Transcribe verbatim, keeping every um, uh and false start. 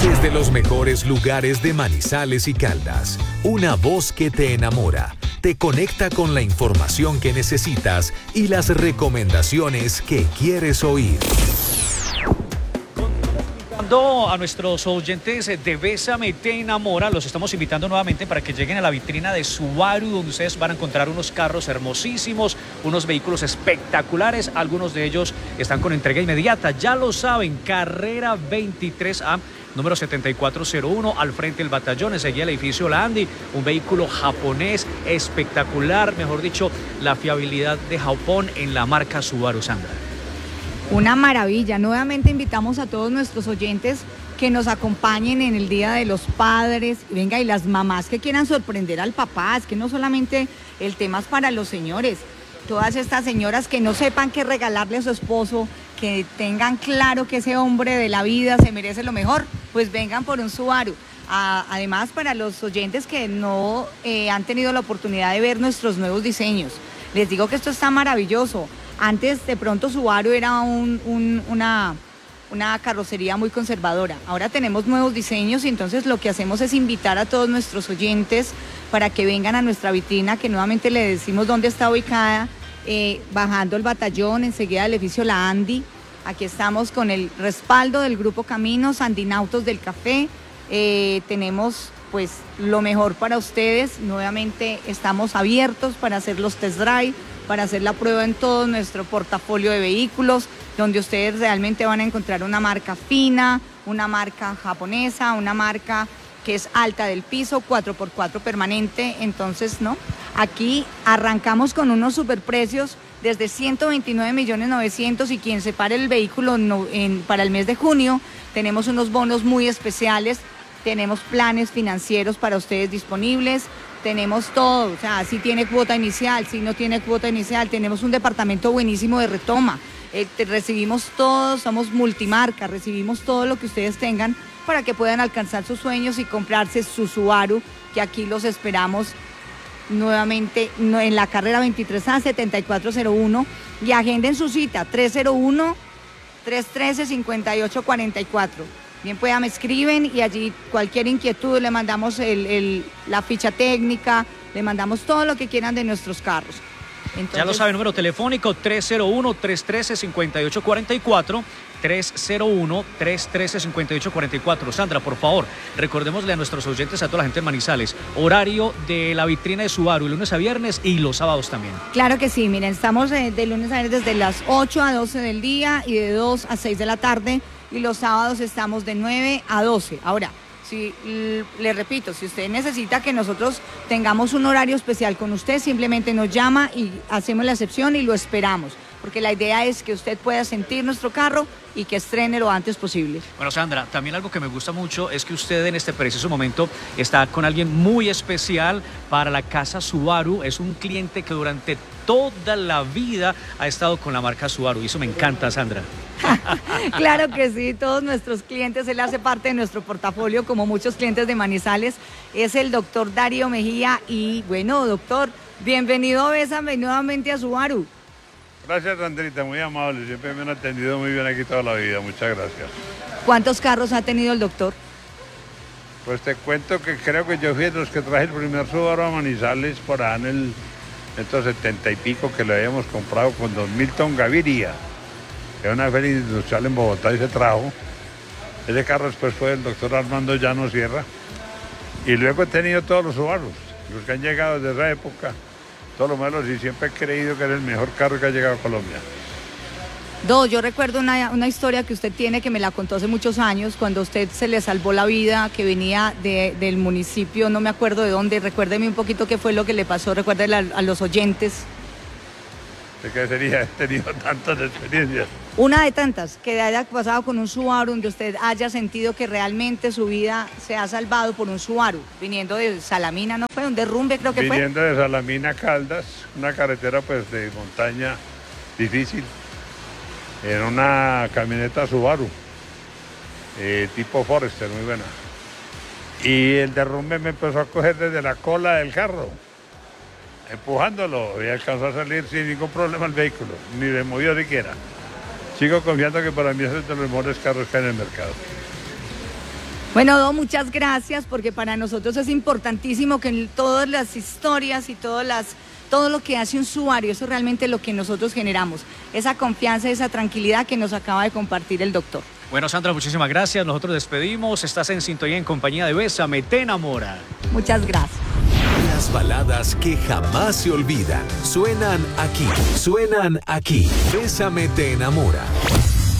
Desde los mejores lugares de Manizales y Caldas, una voz que te enamora, te conecta con la información que necesitas y las recomendaciones que quieres oír. A nuestros oyentes de Bésame Te Enamora, los estamos invitando nuevamente para que lleguen a la vitrina de Subaru, donde ustedes van a encontrar unos carros hermosísimos, unos vehículos espectaculares. Algunos de ellos están con entrega inmediata, ya lo saben. Carrera veintitrés A, número setenta y cuatro cero uno, al frente del batallón, enseguida el edificio La Andy, un vehículo japonés espectacular, mejor dicho, la fiabilidad de Japón en la marca Subaru. Sandra. Una maravilla. Nuevamente invitamos a todos nuestros oyentes que nos acompañen en el Día de los Padres. Venga, y las mamás que quieran sorprender al papá. Es que no solamente el tema es para los señores. Todas estas señoras que no sepan qué regalarle a su esposo, que tengan claro que ese hombre de la vida se merece lo mejor, pues vengan por un Subaru. A, además, para los oyentes que no eh, han tenido la oportunidad de ver nuestros nuevos diseños, les digo que esto está maravilloso. Antes de pronto Subaru era un, un, una, una carrocería muy conservadora. Ahora tenemos nuevos diseños y entonces lo que hacemos es invitar a todos nuestros oyentes para que vengan a nuestra vitrina, que nuevamente le decimos dónde está ubicada, eh, bajando el batallón, enseguida del edificio La Andy. Aquí estamos con el respaldo del Grupo Caminos, Andinautos del Café. Eh, tenemos pues lo mejor para ustedes. Nuevamente estamos abiertos para hacer los test drive, para hacer la prueba en todo nuestro portafolio de vehículos, donde ustedes realmente van a encontrar una marca fina, una marca japonesa, una marca que es alta del piso, cuatro por cuatro permanente. Entonces, ¿no? Aquí arrancamos con unos superprecios desde ciento veintinueve millones novecientos y quien separe el vehículo no, en, para el mes de junio, tenemos unos bonos muy especiales, tenemos planes financieros para ustedes disponibles. Tenemos todo, o sea, si tiene cuota inicial, si no tiene cuota inicial, tenemos un departamento buenísimo de retoma, eh, te recibimos todo, somos multimarca, recibimos todo lo que ustedes tengan para que puedan alcanzar sus sueños y comprarse su Subaru, que aquí los esperamos nuevamente en la carrera veintitrés A setenta y cuatro cero uno y agenden su cita tres cero uno, tres uno tres, cinco ocho cuatro cuatro. Bien, pues me escriben y allí cualquier inquietud le mandamos el, el, la ficha técnica, le mandamos todo lo que quieran de nuestros carros. Entonces, ya lo sabe, número telefónico tres cero uno, tres uno tres, cinco ocho cuatro cuatro, tres cero uno, tres uno tres, cinco ocho cuatro cuatro. Sandra, por favor, recordémosle a nuestros oyentes, a toda la gente de Manizales, horario de la vitrina de Subaru, lunes a viernes y los sábados también. Claro que sí, miren, estamos de, de lunes a viernes desde las ocho a doce del día y de dos a seis de la tarde. Y los sábados estamos de nueve a doce. Ahora, si le repito, si usted necesita que nosotros tengamos un horario especial con usted, simplemente nos llama y hacemos la excepción y lo esperamos. Porque la idea es que usted pueda sentir nuestro carro y que estrene lo antes posible. Bueno, Sandra, también algo que me gusta mucho es que usted en este preciso momento está con alguien muy especial para la casa Subaru. Es un cliente que durante toda la vida ha estado con la marca Subaru y eso me encanta, Sandra. Claro que sí, todos nuestros clientes, él hace parte de nuestro portafolio como muchos clientes de Manizales, es el doctor Darío Mejía y bueno, doctor, bienvenido a Bésame nuevamente a Subaru. Gracias, Sandrita, muy amable, siempre me han atendido muy bien aquí toda la vida, muchas gracias. ¿Cuántos carros ha tenido el doctor? Pues te cuento que creo que yo fui de los que traje el primer Subaru a Manizales por allá en el ciento setenta y pico, que lo habíamos comprado con don Milton Gaviria. Era una feria industrial en Bogotá y se trajo. Ese carro después fue del doctor Armando Llano Sierra. Y luego he tenido todos los Subarus, los que han llegado desde esa época, todos los modelos, y siempre he creído que era el mejor carro que ha llegado a Colombia. Do, yo recuerdo una, una historia que usted tiene, que me la contó hace muchos años, cuando a usted se le salvó la vida, que venía de, del municipio, no me acuerdo de dónde. Recuérdeme un poquito qué fue lo que le pasó, recuérdele a, a los oyentes. ¿De qué sería? He tenido tantas experiencias. Una de tantas, que haya pasado con un Subaru, donde usted haya sentido que realmente su vida se ha salvado por un Subaru, viniendo de Salamina, ¿no fue? Un derrumbe creo que viniendo fue. Viniendo de Salamina a Caldas, una carretera pues de montaña difícil, en una camioneta Subaru, eh, tipo Forester, muy buena. Y el derrumbe me empezó a coger desde la cola del carro, empujándolo, y alcanzó a salir sin ningún problema el vehículo, ni le movió siquiera. Sigo confiando que para mí es de los mejores carros que hay en el mercado. Bueno, Do, muchas gracias, porque para nosotros es importantísimo que en todas las historias y todas las, todo lo que hace un usuario, eso es realmente lo que nosotros generamos, esa confianza, esa tranquilidad que nos acaba de compartir el doctor. Bueno, Sandra, muchísimas gracias. Nosotros despedimos. Estás en sintonía en compañía de Bésame, te enamora. Muchas gracias. Las baladas que jamás se olvidan suenan aquí, suenan aquí. Bésame, te enamora.